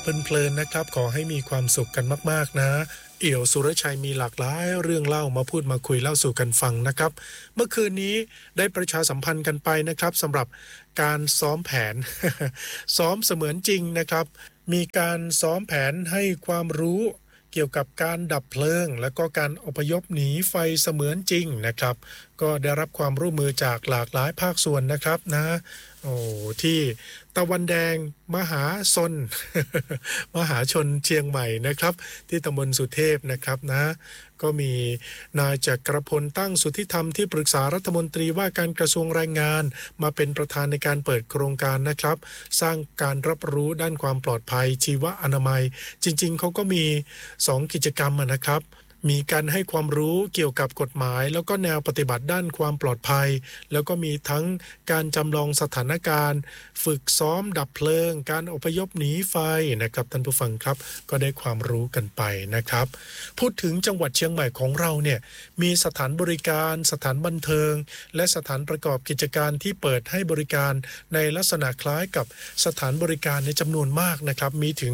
เพลินๆนะครับขอให้มีความสุขกันมากๆนะเอี่ยวสุรชัยมีหลากหลายเรื่องเล่ามาพูดมาคุยเล่าสู่กันฟังนะครับเมื่อคืนนี้ได้ประชาสัมพันธ์กันไปนะครับสำหรับการซ้อมแผน ซ้อมเสมือนจริงนะครับมีการซ้อมแผนให้ความรู้เกี่ยวกับการดับเพลิงและก็การอพยพหนีไฟเสมือนจริงนะครับก็ได้รับความร่วมมือจากหลากหลายภาคส่วนนะครับนะที่ตะวันแดงมหาชน มหาชนเชียงใหม่นะครับที่ตำบลสุเทพนะครับนะก็มีนายจักรพลตั้งสุทธิธรรมที่ปรึกษารัฐมนตรีว่าการกระทรวงแรงงานมาเป็นประธานในการเปิดโครงการนะครับสร้างการรับรู้ด้านความปลอดภัยชีวอนามัยจริงๆเขาก็มี2กิจกรรมนะครับมีการให้ความรู้เกี่ยวกับกฎหมายแล้วก็แนวปฏิบัติด้านความปลอดภัยแล้วก็มีทั้งการจำลองสถานการณ์ฝึกซ้อมดับเพลิงการอพยพหนีไฟนะครับท่านผู้ฟังครับก็ได้ความรู้กันไปนะครับพูดถึงจังหวัดเชียงใหม่ของเราเนี่ยมีสถานบริการสถานบันเทิงและสถานประกอบกิจการที่เปิดให้บริการในลักษณะคล้ายกับสถานบริการในจำนวนมากนะครับมีถึง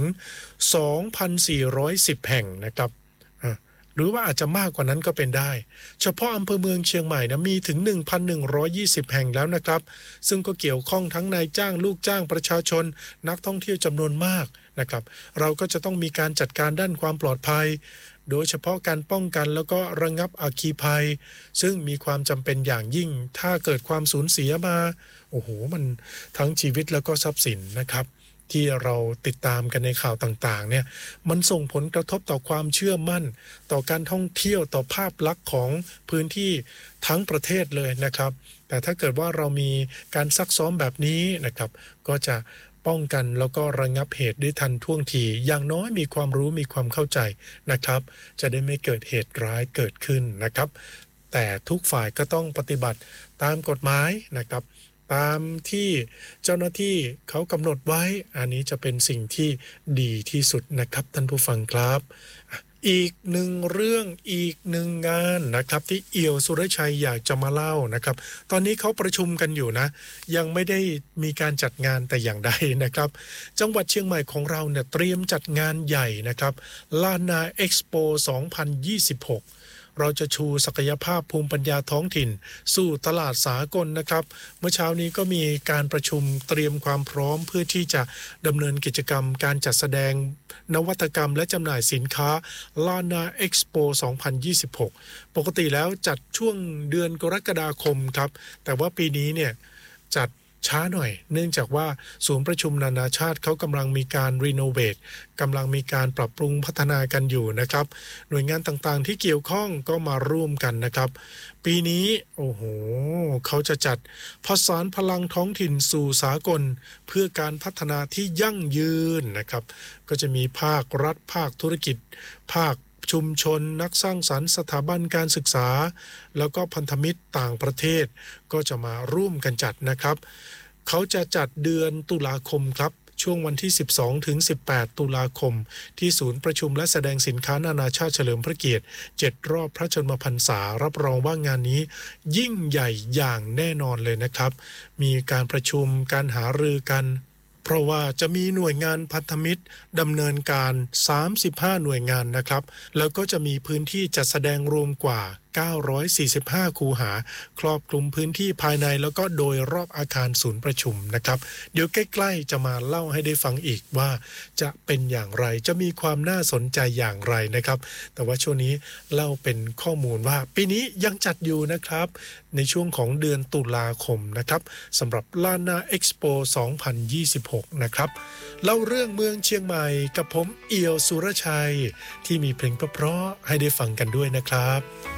2,410 แห่งนะครับหรือว่าอาจจะมากกว่านั้นก็เป็นได้เฉพาะอำเภอเมืองเชียงใหม่นะมีถึง 1,120 แห่งแล้วนะครับซึ่งก็เกี่ยวข้องทั้งนายจ้างลูกจ้างประชาชนนักท่องเที่ยวจำนวนมากนะครับเราก็จะต้องมีการจัดการด้านความปลอดภัยโดยเฉพาะการป้องกันแล้วก็ระงับอัคคีภัยซึ่งมีความจำเป็นอย่างยิ่งถ้าเกิดความสูญเสียมาโอ้โหมันทั้งชีวิตแล้วก็ทรัพย์สินนะครับที่เราติดตามกันในข่าวต่างๆเนี่ยมันส่งผลกระทบต่อความเชื่อมั่นต่อการท่องเที่ยวต่อภาพลักษณ์ของพื้นที่ทั้งประเทศเลยนะครับแต่ถ้าเกิดว่าเรามีการซักซ้อมแบบนี้นะครับก็จะป้องกันแล้วก็ระงับเหตุได้ทันท่วงทีอย่างน้อยมีความรู้มีความเข้าใจนะครับจะได้ไม่เกิดเหตุร้ายเกิดขึ้นนะครับแต่ทุกฝ่ายก็ต้องปฏิบัติตามกฎหมายนะครับตามที่เจ้าหน้าที่เขากำหนดไว้อันนี้จะเป็นสิ่งที่ดีที่สุดนะครับท่านผู้ฟังครับอีกหนึ่งเรื่องอีกหนึ่งงานนะครับที่เอี่ยวสุรชัยอยากจะมาเล่านะครับตอนนี้เขาประชุมกันอยู่นะยังไม่ได้มีการจัดงานแต่อย่างใดนะครับจังหวัดเชียงใหม่ของเราเนี่ยเตรียมจัดงานใหญ่นะครับลานนาเอ็กซ์โป2026เราจะชูศักยภาพภูมิปัญญาท้องถิ่นสู่ตลาดสากลนะครับเมื่อเช้านี้ก็มีการประชุมเตรียมความพร้อมเพื่อที่จะดำเนินกิจกรรมการจัดแสดงนวัตกรรมและจำหน่ายสินค้าลานาเอ็กซ์โป2026ปกติแล้วจัดช่วงเดือนกรกฎาคมครับแต่ว่าปีนี้เนี่ยจัดช้าหน่อยเนื่องจากว่าศูนย์ประชุมนานาชาติเขากำลังมีการรีโนเวทกำลังมีการปรับปรุงพัฒนากันอยู่นะครับหน่วยงานต่างๆที่เกี่ยวข้องก็มาร่วมกันนะครับปีนี้โอ้โหเขาจะจัดผสานพลังท้องถิ่นสู่สากลเพื่อการพัฒนาที่ยั่งยืนนะครับก็จะมีภาครัฐภาคธุรกิจภาคชุมชนนักสร้างสรรค์สถาบันการศึกษาแล้วก็พันธมิตรต่างประเทศก็จะมาร่วมกันจัดนะครับเขาจะจัดเดือนตุลาคมครับช่วงวันที่12ถึง18ตุลาคมที่ศูนย์ประชุมและแสดงสินค้านานาชาติเฉลิมพระเกียรติ7รอบพระชนมพรรษารับรองว่างานนี้ยิ่งใหญ่อย่างแน่นอนเลยนะครับมีการประชุมการหารือกันเพราะว่าจะมีหน่วยงานพันธมิตรดำเนินการ35หน่วยงานนะครับแล้วก็จะมีพื้นที่จัดแสดงรวมกว่า945คูหาครอบคลุมพื้นที่ภายในแล้วก็โดยรอบอาคารศูนย์ประชุมนะครับเดี๋ยวใกล้ๆจะมาเล่าให้ได้ฟังอีกว่าจะเป็นอย่างไรจะมีความน่าสนใจอย่างไรนะครับแต่ว่าช่วงนี้เล่าเป็นข้อมูลว่าปีนี้ยังจัดอยู่นะครับในช่วงของเดือนตุลาคมนะครับสำหรับลานาเอ็กซ์โป2026นะครับเล่าเรื่องเมืองเชียงใหม่กับผมเอี่ยวสุรชัยที่มีเพลงเพราะๆให้ได้ฟังกันด้วยนะครับ